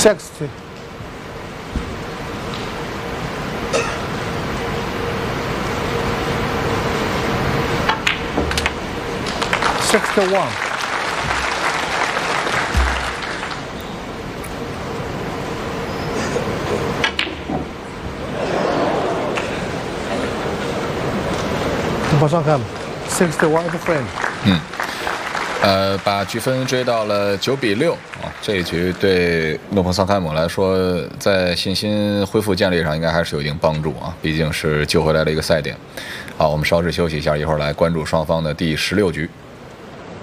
60. 61. Nopal Songkham 61 the frame. 把局分追到了9比6啊！这一局对诺彭桑开姆来说，在信心恢复建立上应该还是有一定帮助啊，毕竟是救回来了一个赛点。好，我们稍事休息一下，一会儿来关注双方的第16局。